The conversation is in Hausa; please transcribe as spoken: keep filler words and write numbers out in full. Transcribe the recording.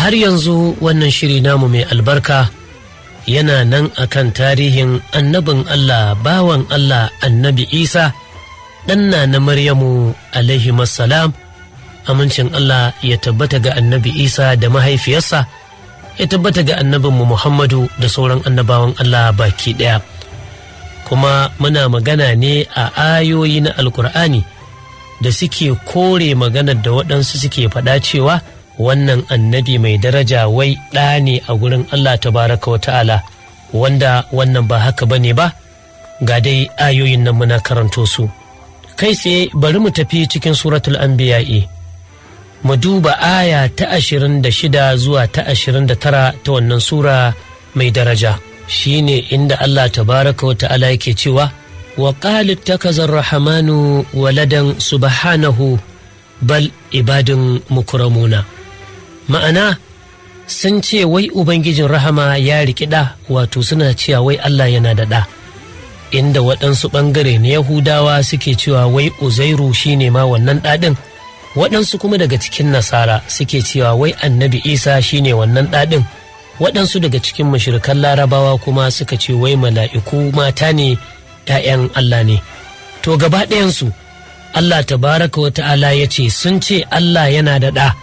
har yanzu wannan shiri namu mai albarka yana nan akan tarihin annabin Allah, bawan Allah annabi Isa ɗanna na Maryamu alaihi salam. Amincin Allah ya tabbata ga annabi Isa da mahaifiyarsa, ya tabbata ga annabinmu Muhammadu da sauran annabawan Allah baki ɗaya. Kuma muna magana ne a ayoyi na Alkur'ani da suke kore maganar da waɗansu suke faɗa cewa wannan annabi mai daraja wai ɗa ne a gurin Allah tabaraka wa ta'ala, wanda wannan ba haka ba ne ba. Ga dai ayoyin nan muna karanto su kai tsaye. Bari mu tafi cikin suratul anbiya'i mu duba aya ta ashirin da shida zuwa ta ashirin da tara ta wannan sura mai daraja. Shine inda Allah tabaraka wa ta'ala yake cewa wa qala ittakaza ar-rahmanu waladan subhanahu bal ibadun mukramuna. Ma'ana sun ce wai ubangijin rahama ya riki ɗa, wato suna cewa wai Allah yana da ɗa, inda waɗansu ɓangare na Yahudawa suke cewa wai Uzairu shine ma wannan ɗaɗin. Waɗansu kuma daga cikin Nasara suke cewa wai annabi Isa shine wannan ɗaɗin. Waɗansu daga cikin mushrikan Larabawa kuma suka ce wai mala'iku mata ne, ‘ya'yan Allah ne. To gaba ɗayansu Allah tabaraka wa ta'ala ya ce sun ce Allah yana da ɗa.